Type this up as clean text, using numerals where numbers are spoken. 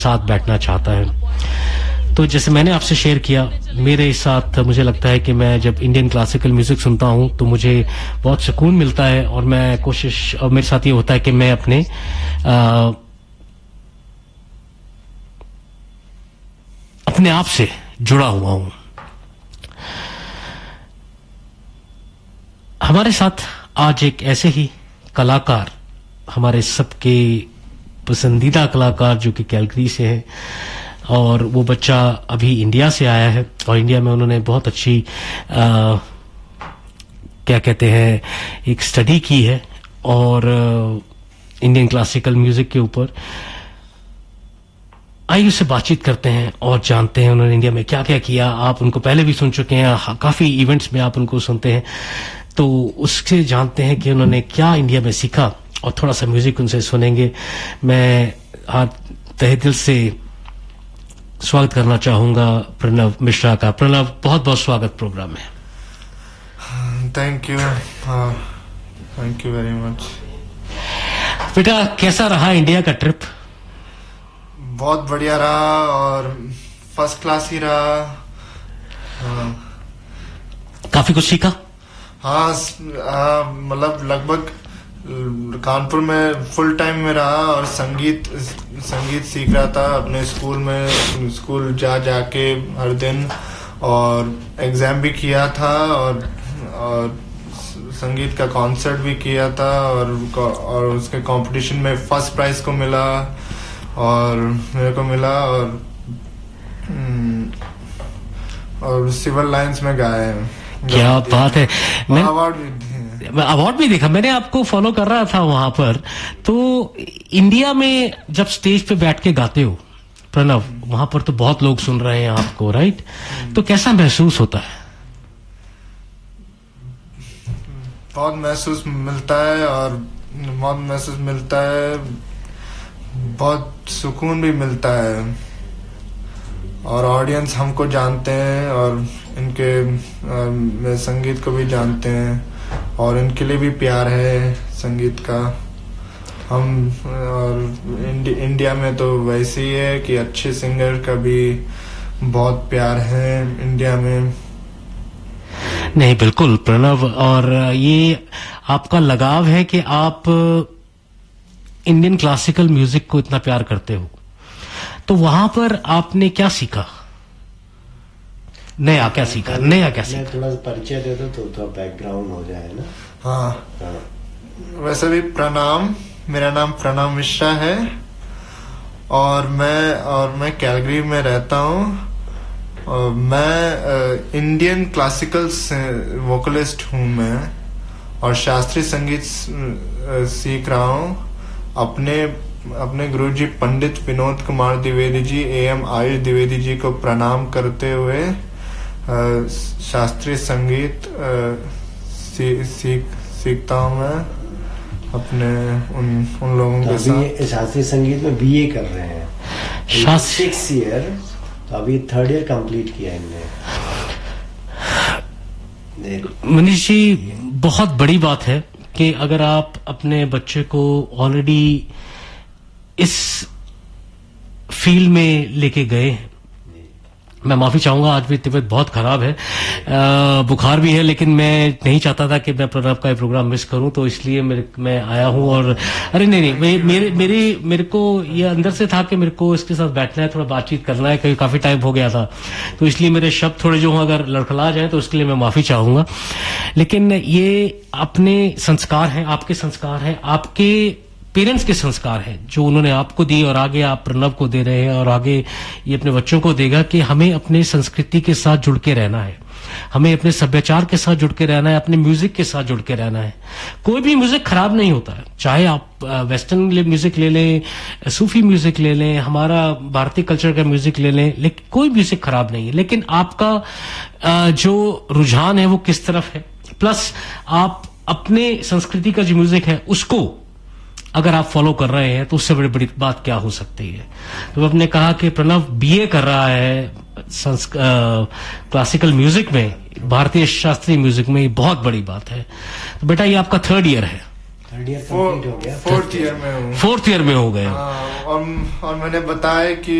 साथ बैठना चाहता है। तो जैसे मैंने आपसे शेयर किया, मेरे साथ मुझे लगता है कि मैं जब इंडियन क्लासिकल म्यूजिक सुनता हूं तो मुझे बहुत सुकून मिलता है, और मैं कोशिश, और मेरे साथ ये होता है कि मैं अपने आप से जुड़ा हुआ हूं। हमारे साथ आज एक ऐसे ही कलाकार, हमारे सबके पसंदीदा कलाकार, जो कि कैलगरी से है, और वो बच्चा अभी इंडिया से आया है, और इंडिया में उन्होंने बहुत अच्छी क्या कहते हैं, एक स्टडी की है, और इंडियन क्लासिकल म्यूजिक के ऊपर। आइए उससे बातचीत करते हैं और जानते हैं उन्होंने इंडिया में क्या क्या किया। आप उनको पहले भी सुन चुके हैं, काफी इवेंट्स में आप उनको सुनते हैं, तो उससे जानते हैं कि उन्होंने क्या इंडिया में सीखा, और थोड़ा सा म्यूजिक उनसे सुनेंगे। मैं आज तहे दिल से स्वागत करना चाहूंगा प्रणव मिश्रा का। प्रणव, बहुत बहुत स्वागत प्रोग्राम में। Thank you very much. बेटा, कैसा रहा इंडिया का ट्रिप? बहुत बढ़िया रहा, और फर्स्ट क्लास ही रहा। काफी कुछ सीखा? हाँ, मतलब लगभग कानपुर में फुल टाइम में रहा, और संगीत सीख रहा था अपने स्कूल में, स्कूल जाके हर दिन, और एग्जाम भी किया था, और संगीत का कॉन्सर्ट भी किया था, और उसके कंपटीशन में फर्स्ट प्राइज को मिला, और मेरे को मिला, और सिविल लाइंस में गाए। क्या बात है। मैं अवार्ड भी देखा, मैंने आपको फॉलो कर रहा था वहां पर। तो इंडिया में जब स्टेज पे बैठ के गाते हो प्रणव, वहां पर तो बहुत लोग सुन रहे हैं आपको, राइट? तो कैसा महसूस होता है? बहुत महसूस मिलता है, और बहुत सुकून भी मिलता है, और ऑडियंस हमको जानते हैं, और इनके संगीत को भी जानते हैं, और इनके लिए भी प्यार है संगीत का। हम और इंडिया में तो वैसे ही है कि अच्छे सिंगर का भी बहुत प्यार है इंडिया में। नहीं, बिल्कुल प्रणव, और ये आपका लगाव है कि आप इंडियन क्लासिकल म्यूजिक को इतना प्यार करते हो। तो वहां पर आपने क्या सीखा? नया क्या सीखा? थोड़ा सा परिचय दे दो तो थोड़ा बैकग्राउंड हो जाए ना। हाँ, वैसे भी प्रणाम, मेरा नाम प्रणव मिश्रा है, और मैं कैलगरी में रहता हूँ, और मैं इंडियन क्लासिकल वोकलिस्ट हूँ मैं, और शास्त्रीय संगीत सीख रहा हूँ अपने गुरुजी पंडित विनोद कुमार द्विवेदी जी, AM आयुष द्विवेदी जी को प्रणाम करते हुए शास्त्रीय संगीत सीखता हूँ मैं अपने उन लोगों के साथ। शास्त्रीय संगीत में BA कर रहे हैं, 6 ईयर, तो अभी 3rd ईयर कंप्लीट किया इनने। मनीष जी, बहुत बड़ी बात है कि अगर आप अपने बच्चे को ऑलरेडी इस फील्ड में लेके गए हैं। मैं माफी चाहूंगा, आज भी तबीयत बहुत खराब है, बुखार भी है, लेकिन मैं नहीं चाहता था कि मैं प्रणव का ये प्रोग्राम मिस करूं, तो इसलिए मैं आया हूं। और अरे नहीं, मेरे को ये अंदर से था कि मेरे को इसके साथ बैठना है, थोड़ा बातचीत करना है, क्योंकि काफी टाइम हो गया था, तो इसलिए मेरे शब्द थोड़े जो अगर लड़खड़ा जाए तो उसके लिए मैं माफी चाहूंगा। लेकिन ये अपने संस्कार हैं, आपके संस्कार हैं, आपके पेरेंट्स के संस्कार हैं, जो उन्होंने आपको दिए, और आगे आप प्रणव को दे रहे हैं, और आगे ये अपने बच्चों को देगा कि हमें अपने संस्कृति के साथ जुड़ के रहना है, हमें अपने सभ्याचार के साथ जुड़ के रहना है, अपने म्यूजिक के साथ जुड़ के रहना है। कोई भी म्यूजिक खराब नहीं होता है, चाहे आप वेस्टर्न म्यूजिक ले लें, सूफी म्यूजिक ले लें, हमारा भारतीय कल्चर का म्यूजिक ले लें, लेकिन कोई म्यूजिक खराब नहीं है। लेकिन आपका जो रुझान है वो किस तरफ है, प्लस आप अपने संस्कृति का जो म्यूजिक है उसको अगर आप फॉलो कर रहे हैं, तो उससे बड़ी बात क्या हो सकती है। तो आपने कहा कि प्रणव BA कर रहा है क्लासिकल म्यूजिक में, भारतीय शास्त्रीय म्यूजिक में, ये बहुत बड़ी बात है। तो बेटा, ये आपका 3rd ईयर है, थर्ड ईयर कंप्लीट हो गया, फोर्थ ईयर में हूँ। फोर्थ ईयर में हो गए। हाँ, और मैंने बताया कि